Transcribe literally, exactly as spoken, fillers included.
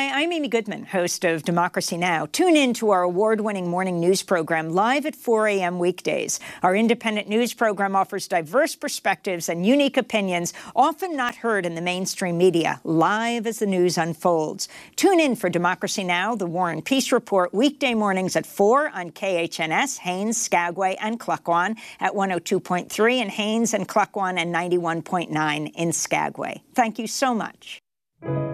Hi, I'm Amy Goodman, host of Democracy Now! Tune in to our award-winning morning news program live at four a m weekdays. Our independent news program offers diverse perspectives and unique opinions, often not heard in the mainstream media, live as the news unfolds. Tune in for Democracy Now!, the War and Peace Report, weekday mornings at four on K H N S, Haines, Skagway, and Klukwan at one oh two point three in Haines and Klukwan and ninety-one point nine in Skagway. Thank you so much.